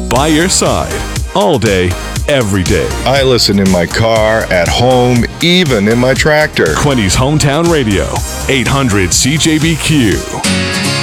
by your side, all day, every day. I listen in my car, at home, even in my tractor. Quinny's Hometown Radio, 800 CJBQ.